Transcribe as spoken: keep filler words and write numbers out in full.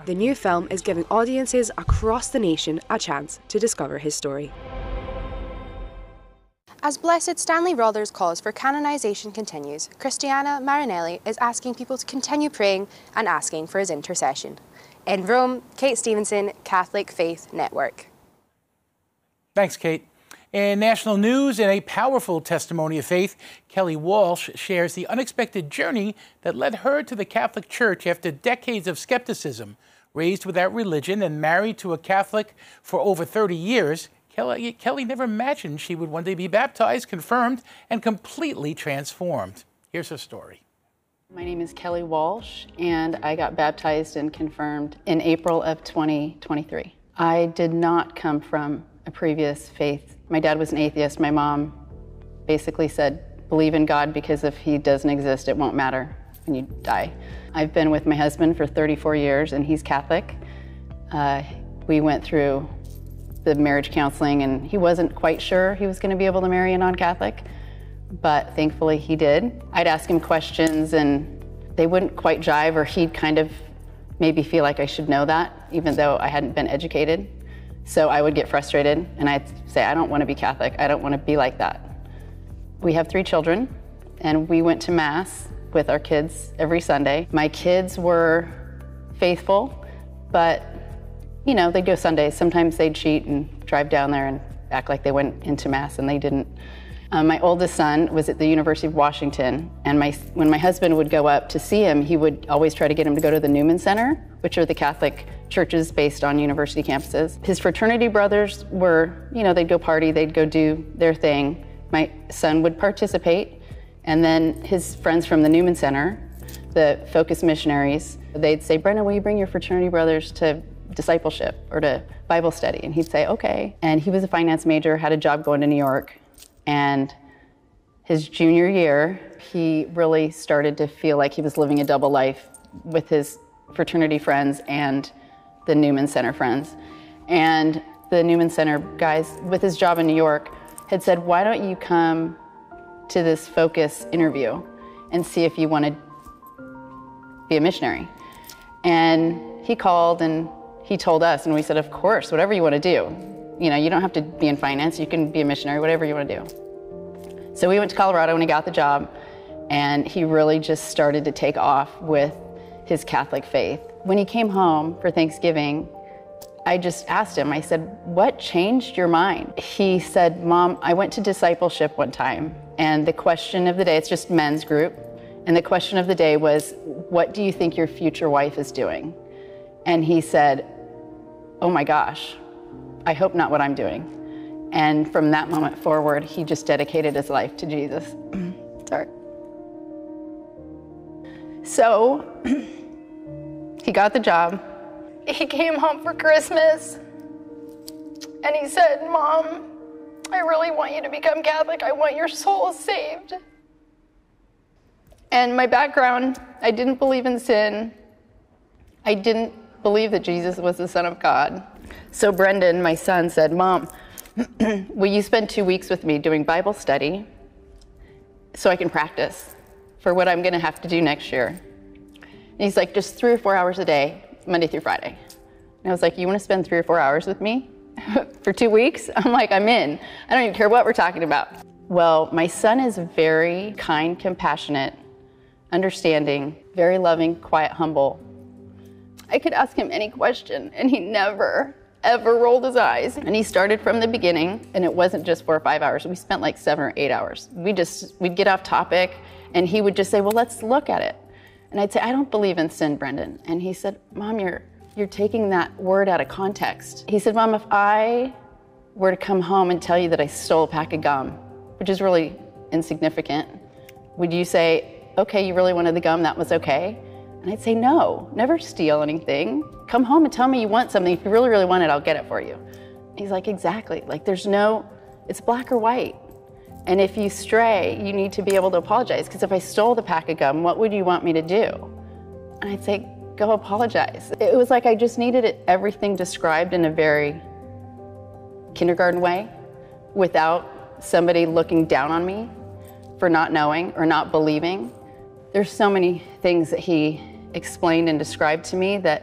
The new film is giving audiences across the nation a chance to discover his story. As Blessed Stanley Rother's cause for canonisation continues, Christiana Marinelli is asking people to continue praying and asking for his intercession. In Rome, Kate Stevenson, Catholic Faith Network. Thanks, Kate. In national news, in a powerful testimony of faith, Kelly Walsh shares the unexpected journey that led her to the Catholic Church after decades of skepticism. Raised without religion and married to a Catholic for over thirty years, Kelly, Kelly never imagined she would one day be baptized, confirmed, and completely transformed. Here's her story. My name is Kelly Walsh, and I got baptized and confirmed in April of twenty twenty-three. I did not come from a previous faith. My dad was an atheist. My mom basically said, believe in God, because if he doesn't exist, it won't matter when you die. I've been with my husband for thirty-four years, and he's Catholic. Uh, we went through the marriage counseling, and he wasn't quite sure he was going to be able to marry a non-Catholic, but thankfully he did. I'd ask him questions, and they wouldn't quite jive, or he'd kind of maybe feel like I should know that, even though I hadn't been educated. So I would get frustrated, and I'd say, I don't want to be Catholic. I don't want to be like that. We have three children, and we went to Mass with our kids every Sunday. My kids were faithful, but you know, they'd go Sundays. Sometimes they'd cheat and drive down there and act like they went into Mass, and they didn't. Um, my oldest son was at the University of Washington, and my, when my husband would go up to see him, he would always try to get him to go to the Newman Center, which are the Catholic churches based on university campuses. His fraternity brothers were, you know, they'd go party, they'd go do their thing. My son would participate, and then his friends from the Newman Center, the Focus missionaries, they'd say, Brendan, will you bring your fraternity brothers to discipleship or to Bible study? And he'd say, okay. And he was a finance major, had a job going to New York. And his junior year, he really started to feel like he was living a double life with his fraternity friends and the Newman Center friends. And the Newman Center guys, with his job in New York, had said, why don't you come to this Focus interview and see if you want to be a missionary? And he called and he told us, and we said, of course, whatever you want to do. You know, you don't have to be in finance, you can be a missionary, whatever you want to do. So we went to Colorado when he got the job, and he really just started to take off with his Catholic faith. When he came home for Thanksgiving, I just asked him, I said, what changed your mind? He said, Mom, I went to discipleship one time, and the question of the day, it's just men's group, and the question of the day was, what do you think your future wife is doing? And he said, oh my gosh, I hope not what I'm doing. And from that moment forward, he just dedicated his life to Jesus. Sorry. So he got the job. He came home for Christmas, and he said, Mom, I really want you to become Catholic. I want your soul saved. And my background, I didn't believe in sin. I didn't believe that Jesus was the Son of God. So Brendan, my son, said, Mom, will you spend two weeks with me doing Bible study so I can practice for what I'm going to have to do next year? And he's like, just three or four hours a day, Monday through Friday. And I was like, you want to spend three or four hours with me for two weeks? I'm like, I'm in. I don't even care what we're talking about. Well, my son is very kind, compassionate, understanding, very loving, quiet, humble. I could ask him any question, and he never, ever rolled his eyes. And he started from the beginning, and it wasn't just four or five hours. We spent like seven or eight hours. We just, we'd get off topic, and he would just say, well, let's look at it. And I'd say, I don't believe in sin, Brendan. And he said, Mom, you're, you're taking that word out of context. He said, Mom, if I were to come home and tell you that I stole a pack of gum, which is really insignificant, would you say, okay, you really wanted the gum, that was okay? And I'd say, no, never steal anything. Come home and tell me you want something. If you really, really want it, I'll get it for you. He's like, exactly. Like, there's no, it's black or white. And if you stray, you need to be able to apologize. Because if I stole the pack of gum, what would you want me to do? And I'd say, go apologize. It was like I just needed it, everything described in a very kindergarten way, without somebody looking down on me for not knowing or not believing. There's so many things that he explained and described to me that